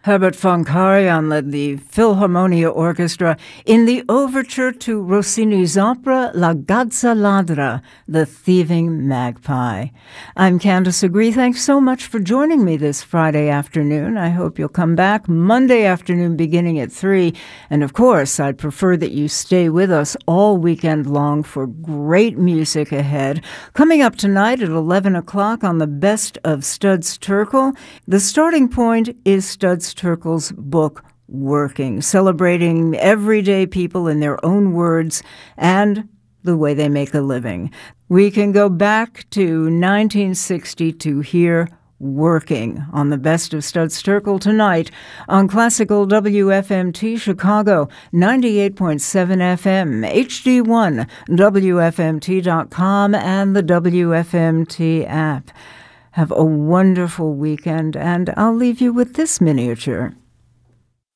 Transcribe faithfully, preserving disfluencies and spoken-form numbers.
Herbert von Karajan led the Philharmonia Orchestra in the overture to Rossini's opera La Gazza Ladra, The Thieving Magpie. I'm Candace Agree. Thanks so much for joining me this Friday afternoon. I hope you'll come back Monday afternoon beginning at three. And of course, I'd prefer that you stay with us all weekend long for great music ahead. Coming up tonight at eleven o'clock on the Best of Studs Terkel, the starting point is Studs Terkel's book, Working, celebrating everyday people in their own words and the way they make a living. We can go back to nineteen sixty to hear Working on the Best of Studs Terkel tonight on Classical W F M T Chicago, ninety-eight point seven F M, H D one, W F M T dot com, and the W F M T app. Have a wonderful weekend, and I'll leave you with this miniature.